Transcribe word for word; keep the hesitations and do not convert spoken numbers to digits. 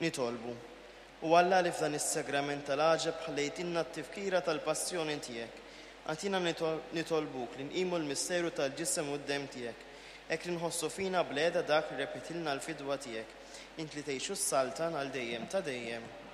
nitolbu. U Alla li f'dan is-sagrament tal-għaġeb ħallejtinna t-tifkira tal-passjoni tiegħek. Għatina nitolbuk li nqimu l-misteru tal-ġisem u d-dem tiegħek. Hekk li nħossu fina bleda dak li repetilna l-fidwa tiegħek. Int li tgħixu s-saltan għal dejjem ta' dejjem.